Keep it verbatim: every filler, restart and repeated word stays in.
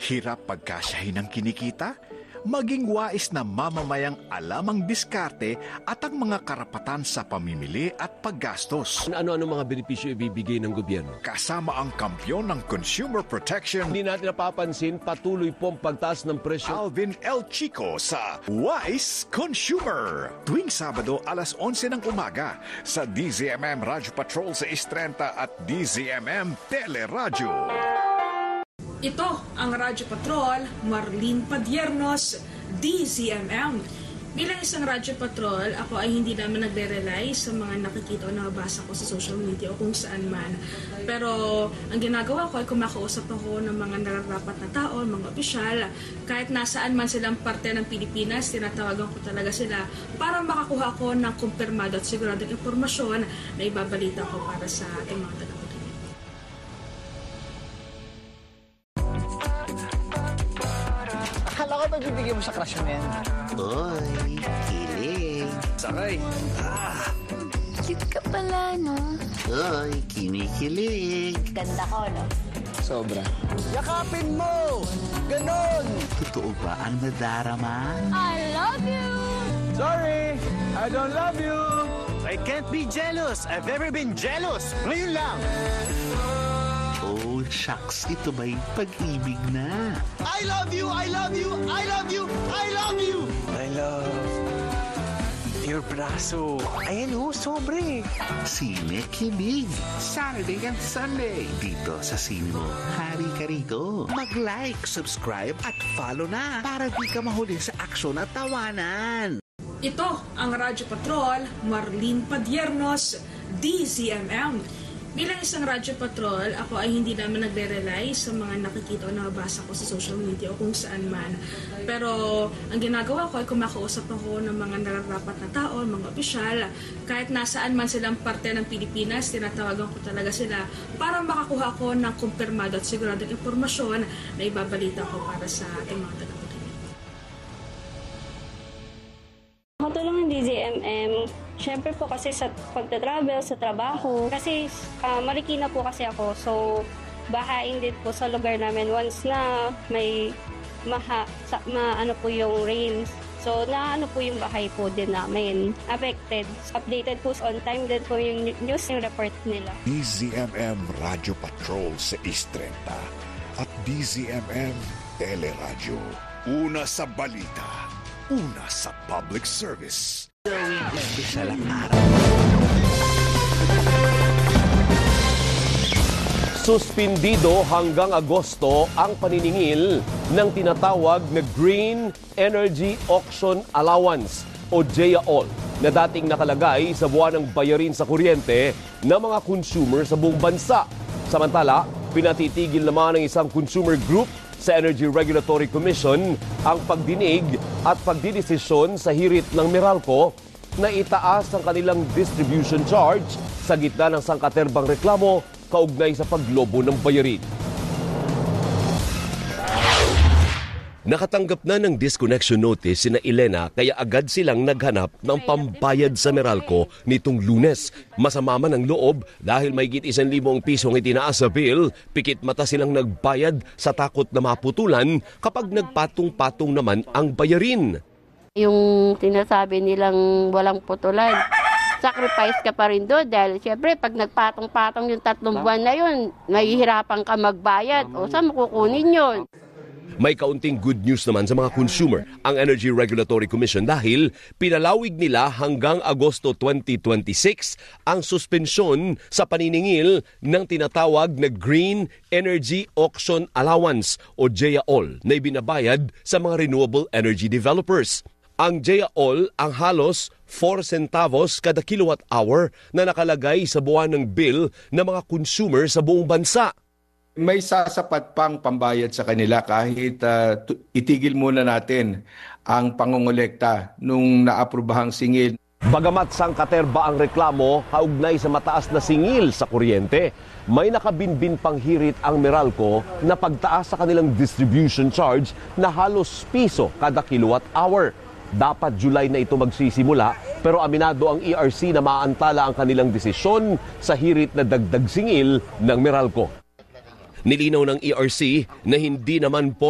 Hirap pagkasyahin ng kinikita? Maging wais na mamamayang alam ang diskarte at ang mga karapatan sa pamimili at paggastos. Ano-ano mga benepisyo ibibigay ng gobyerno? Kasama ang kampyon ng consumer protection, Hindi natin napapansin, patuloy po ang pagtaas ng presyo. Alvin El Chico sa Wise Consumer. Tuwing Sabado alas onse ng umaga sa D Z M M Radyo Patrol sa Istrenta at D Z M M Teleradyo. Ito ang Radyo Patrol, Marlene Padiernos, D Z M M. Bilang isang Radyo Patrol, ako ay hindi naman nagre-rely sa mga nakikita o nabasa ko sa social media o kung saan man. Pero ang ginagawa ko ay kumakausap ako ng mga nararapat na tao, mga opisyal. Kahit nasaan man silang parte ng Pilipinas, tinatawagan ko talaga sila para makakuha ko ng kumpirmado at siguradong impormasyon na ibabalita ko para sa ating mga taga. Akala ko magbibigay mo sa crush mo yan. Oy, kilig. Sakay. Ah. Cute ka pala, no? Oy, kinikilig. Ganda ko, no? Sobra. Yakapin mo! Ganon! Totoo ba ang nadarama? I love you! Sorry! I don't love you! I can't be jealous. I've never been jealous. Ngayon lang. Oh, shucks. Ito ba'y pag-ibig na? I love you. I love you. I love you. I love you. I love your braso. Ayan ho, sobre. Sine Kilig. Saturday and Sunday. Dito sa Sine Mo. Hari ka rito. Mag-like, subscribe at follow na para di ka mahuli sa aksyon at tawanan. Ito ang Radyo Patrol, Marlene Padiernos, D Z M M. Bilang isang Radyo Patrol, ako ay hindi naman nagre-rely sa mga nakikita o nabasa ko sa social media o kung saan man. Pero ang ginagawa ko ay kumakausap ako ng mga nararapat na tao, mga opisyal. Kahit nasaan man silang parte ng Pilipinas, tinatawagan ko talaga sila para makakuha ko ng kumpirmado at siguradong impormasyon na ibabalita ko para sa ating mga taga. Matulong ng D Z M M, syempre po kasi sa pagta-travel, sa trabaho, kasi uh, Marikina po kasi ako, so bahain din po sa lugar namin once na may maha, sa, ma, ano po yung rains. So na ano po yung bahay po din namin, affected. Updated po on time din po yung news yung report nila. D Z M M Radio Patrol sa Istrenta at D Z M M Teleradyo. Una sa balita. Una sa public service. Espesyal ang araw. Suspindido hanggang Agosto ang paniningil ng tinatawag na Green Energy Auction Allowance o G E A O L na dating nakalagay sa buwan ng bayarin sa kuryente ng mga consumer sa buong bansa. Samantala, pinatitigil naman ng isang consumer group sa Energy Regulatory Commission ang pagdinig at pagdidesisyon sa hirit ng Meralco na itaas ang kanilang distribution charge sa gitna ng sangkaterbang reklamo kaugnay sa paglobo ng bayarin. Nakatanggap na ng disconnection notice sina Elena kaya agad silang naghanap ng pambayad sa Meralco nitong Lunes. Masama man ang loob dahil may git isang libong pisong itinaas sa bill, pikit mata silang nagbayad sa takot na maputulan kapag nagpatong-patong naman ang bayarin. Yung sinasabi nilang walang putulan, sacrifice ka pa rin doon dahil syempre pag nagpatong-patong yung tatlong buwan na yun, nahihirapan ka magbayad o saan mo kukunin yun? May kaunting good news naman sa mga consumer ang Energy Regulatory Commission dahil pinalawig nila hanggang Agosto twenty twenty-six ang suspensyon sa paniningil ng tinatawag na Green Energy Auction Allowance o G E A O L na ibinabayad sa mga renewable energy developers. Ang G E A O L ang halos four centavos kada kilowatt hour na nakalagay sa buwan ng bill ng mga consumer sa buong bansa. May sasapat pang pambayad sa kanila kahit uh, itigil muna natin ang pangongolekta nung naaprubahang singil. Bagamat sangkaterba ang reklamo kaugnay sa mataas na singil sa kuryente, may nakabinbin pang hirit ang Meralco na pagtaas sa kanilang distribution charge na halos piso kada kilowatt hour. Dapat July na ito magsisimula pero aminado ang E R C na maantala ang kanilang desisyon sa hirit na dagdag singil ng Meralco. Nilinaw ng E R C na hindi naman po